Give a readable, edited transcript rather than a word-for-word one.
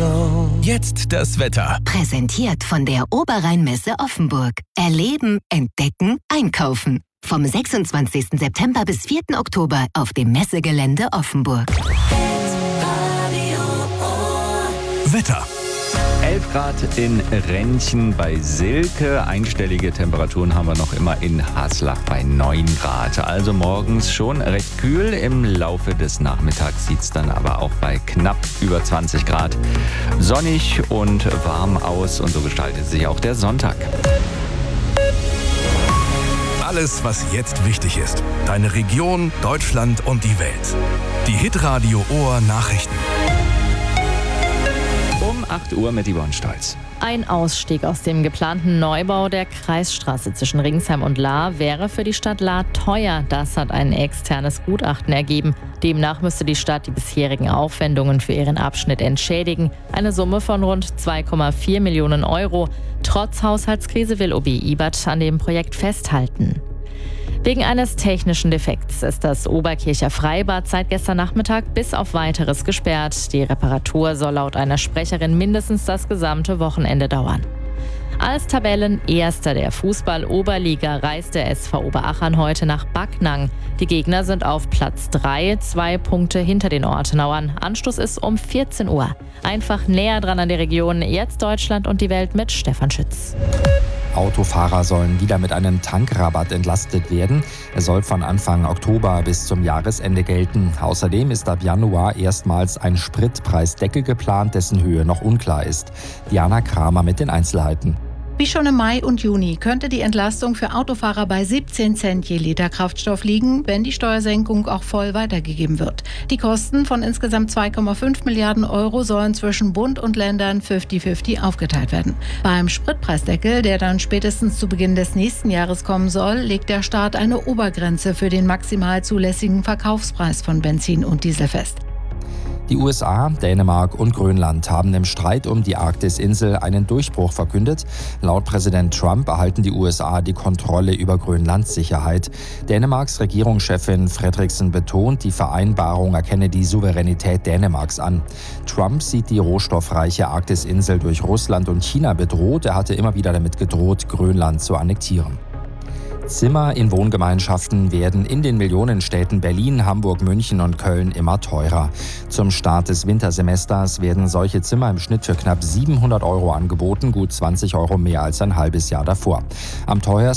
Jetzt das Wetter. Präsentiert von der Oberrheinmesse Offenburg. Erleben, entdecken, einkaufen. Vom 26. September bis 4. Oktober auf dem Messegelände Offenburg. Wetter. 11 Grad in Rentchen bei Silke. Einstellige Temperaturen haben wir noch immer in Haslach bei 9 Grad. Also morgens schon recht kühl. Im Laufe des Nachmittags sieht es dann aber auch bei knapp über 20 Grad sonnig und warm aus. Und so gestaltet sich auch der Sonntag. Alles, was jetzt wichtig ist. Deine Region, Deutschland und die Welt. Die Hitradio Ohr Nachrichten. Um 8 Uhr mit Yvonne Stolz. Ein Ausstieg aus dem geplanten Neubau der Kreisstraße zwischen Ringsheim und Lahr wäre für die Stadt Lahr teuer. Das hat ein externes Gutachten ergeben. Demnach müsste die Stadt die bisherigen Aufwendungen für ihren Abschnitt entschädigen. Eine Summe von rund 2,4 Millionen Euro. Trotz Haushaltskrise will OB Ibert an dem Projekt festhalten. Wegen eines technischen Defekts ist das Oberkircher Freibad seit gestern Nachmittag bis auf Weiteres gesperrt. Die Reparatur soll laut einer Sprecherin mindestens das gesamte Wochenende dauern. Als Tabellenerster der Fußball-Oberliga reist der SV Oberachern heute nach Backnang. Die Gegner sind auf Platz 3, 2 Punkte hinter den Ortenauern. Anstoß ist um 14 Uhr. Einfach näher dran an die Region. Jetzt Deutschland und die Welt mit Stefan Schütz. Autofahrer sollen wieder mit einem Tankrabatt entlastet werden. Er soll von Anfang Oktober bis zum Jahresende gelten. Außerdem ist ab Januar erstmals ein Spritpreisdeckel geplant, dessen Höhe noch unklar ist. Diana Kramer mit den Einzelheiten. Wie schon im Mai und Juni könnte die Entlastung für Autofahrer bei 17 Cent je Liter Kraftstoff liegen, wenn die Steuersenkung auch voll weitergegeben wird. Die Kosten von insgesamt 2,5 Milliarden Euro sollen zwischen Bund und Ländern 50-50 aufgeteilt werden. Beim Spritpreisdeckel, der dann spätestens zu Beginn des nächsten Jahres kommen soll, legt der Staat eine Obergrenze für den maximal zulässigen Verkaufspreis von Benzin und Diesel fest. Die USA, Dänemark und Grönland haben im Streit um die Arktis-Insel einen Durchbruch verkündet. Laut Präsident Trump erhalten die USA die Kontrolle über Grönlands Sicherheit. Dänemarks Regierungschefin Frederiksen betont, die Vereinbarung erkenne die Souveränität Dänemarks an. Trump sieht die rohstoffreiche Arktis-Insel durch Russland und China bedroht. Er hatte immer wieder damit gedroht, Grönland zu annektieren. Zimmer in Wohngemeinschaften werden in den Millionenstädten Berlin, Hamburg, München und Köln immer teurer. Zum Start des Wintersemesters werden solche Zimmer im Schnitt für knapp 700 € angeboten, gut 20 € mehr als ein halbes Jahr davor. Am teuersten